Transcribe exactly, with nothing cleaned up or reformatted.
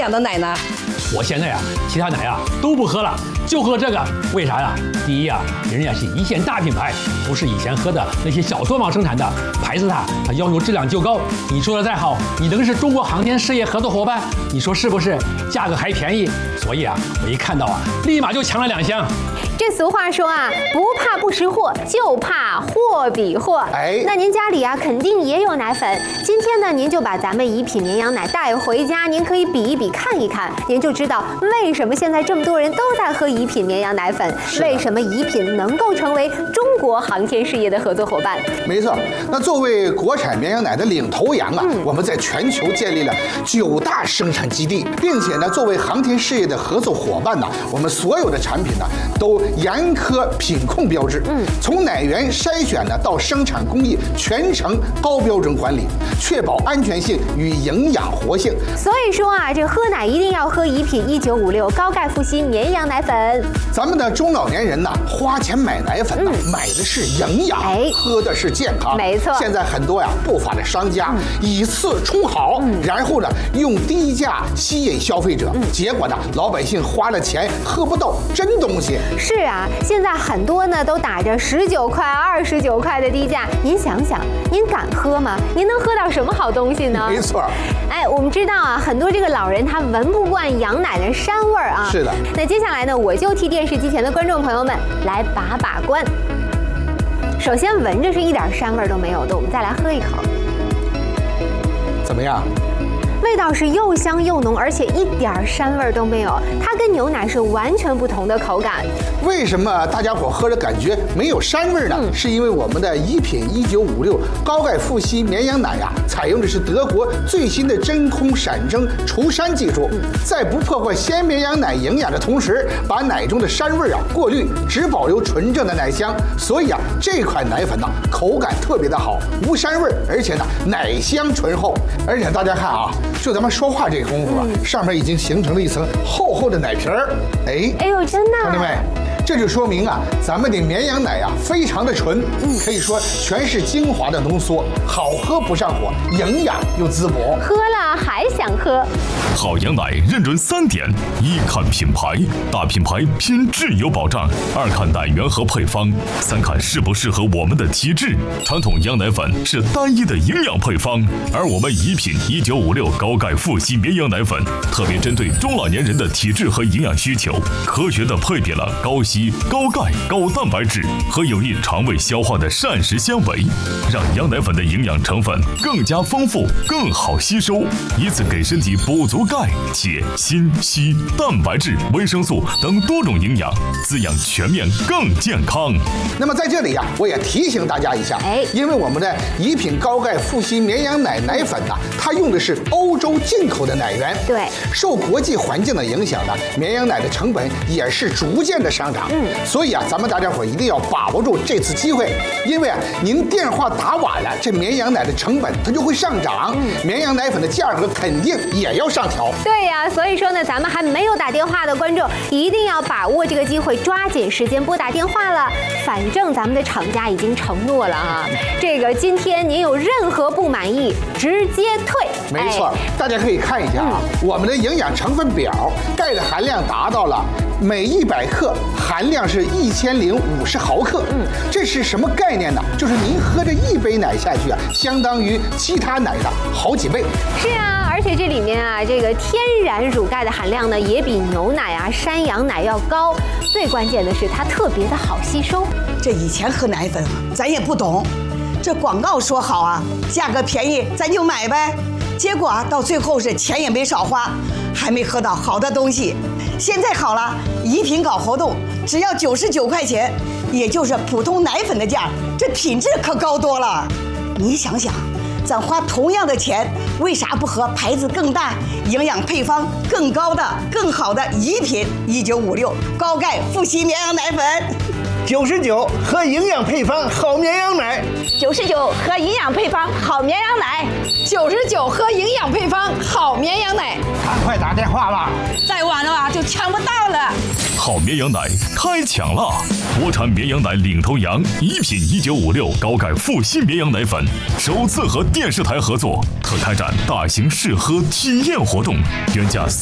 养的奶呢？ 我现在啊，其他奶啊都不喝了，就喝这个。为啥呀？第一啊，人家是一线大品牌，不是以前喝的那些小作坊生产的牌子它，它要求质量就高。你说的再好，你能是中国航天事业合作伙伴？你说是不是？价格还便宜，所以啊，我一看到啊，立马就抢了两箱。 这俗话说啊，不怕不识货，就怕货比货。 哎， 那您家里啊，肯定也有奶粉。今天呢，您就把咱们怡品绵羊奶带回家，您可以比一比，看一看，您就知道为什么现在这么多人都在喝怡品绵羊奶粉，为什么怡品能够成为中国航天事业的合作伙伴。 没错，那作为国产绵羊奶的领头羊啊，嗯、我们在全球建立了九大生产基地，并且呢，作为航天事业的合作伙伴呢，我们所有的产品呢都严苛品控标志，嗯，从奶源筛选呢到生产工艺，全程高标准管理，确保安全性与营养活性。 所以说啊，这喝奶一定要喝怡品一九五六高钙富硒绵羊奶粉。 咱们的中老年人呢，花钱买奶粉呢，嗯、买的是营养，哎，喝的是健康。 没错。 现在很多呀不法的商家、嗯、以次充好，嗯、然后呢用低价吸引消费者，嗯、结果呢老百姓花了钱喝不到真东西。 是啊，现在很多呢都打着十九块、二十九块的低价，您想想，您敢喝吗？您能喝到什么好东西呢？ 没错。 哎，我们知道啊，很多这个老人他闻不惯羊奶的膻味儿啊。 是的。 那接下来呢，我就替电视机前的观众朋友们来把把关。首先闻着是一点膻味都没有的，我们再来喝一口， 怎么样？ 味道是又香又浓，而且一点膻味都没有，它跟牛奶是完全不同的口感。 为什么大家伙喝着感觉没有膻味呢？嗯、是因为我们的怡品一九五六高钙富硒绵羊奶呀、啊，采用的是德国最新的真空闪蒸除膻技术，嗯、在不破坏鲜绵羊奶营养的同时，把奶中的膻味啊过滤，只保留纯正的奶香。所以啊，这款奶粉呢、啊，口感特别的好，无膻味，而且呢奶香醇厚。而且大家看啊。就咱们说话这个功夫啊，嗯、上面已经形成了一层厚厚的奶皮儿。哎， 哎呦，真的！ 看到没？这就说明啊，咱们的绵羊奶啊，非常的纯，嗯、可以说全是精华的浓缩，好喝不上火，营养又滋补。 喝了还想喝。 好羊奶认准三点：一看品牌，大品牌品质有保障；二看奶源和配方；三看适不适合我们的体质。传统羊奶粉是单一的营养配方，而我们怡品一九五六高钙富硒绵羊奶粉特别针对中老年人的体质和营养需求，科学的配比了高硒、高钙、高蛋白质和有益肠胃消化的膳食纤维，让羊奶粉的营养成分更加丰富、更好吸收，以此给身体补足钙、铁、锌、硒、蛋白质、维生素等多种营养，滋养全面更健康。 那么在这里呀、啊，我也提醒大家一下，哎，因为我们的怡品高钙富硒绵羊奶奶粉呐、啊，它用的是欧洲进口的奶源， 对， 受国际环境的影响呢，绵羊奶的成本也是逐渐的上涨。嗯，所以啊，咱们大家伙一定要把握住这次机会，因为啊，您电话打晚了，这绵羊奶的成本它就会上涨，嗯、绵羊奶粉的价格肯定也要上调。 对呀、啊，所以说呢，咱们还没有打电话的观众一定要把握这个机会，抓紧时间拨打电话了。反正咱们的厂家已经承诺了啊，这个今天您有任何不满意，直接退。 没错，哎、大家可以看一下啊，嗯、我们的营养成分表，钙的含量达到了每一百克含量是一千零五十毫克。嗯，这是什么概念呢？就是您喝这一杯奶下去啊，相当于其他奶的好几倍。 是啊，而且这里面啊，这个天然乳钙的含量呢，也比牛奶啊、山羊奶要高。最关键的是，它特别的好吸收。 这以前喝奶粉，咱也不懂，这广告说好啊，价格便宜咱就买呗。结果啊，到最后是钱也没少花，还没喝到好的东西。现在好了，怡品搞活动，只要九十九块钱，也就是普通奶粉的价，这品质可高多了。你想想，咱花同样的钱，为啥不喝牌子更大、营养配方更高的、更好的怡品一九五六高钙富硒绵羊奶粉？ 九十九喝营养配方好绵羊奶， 九十九喝营养配方好绵羊奶， 九十九喝营养配方好绵羊奶。 赶快打电话吧， 再晚的话就抢不到了。 好绵羊奶开抢了！国产绵羊奶领头羊怡品一九五六高钙富硒绵羊奶粉首次和电视台合作，特开展大型试喝体验活动，原价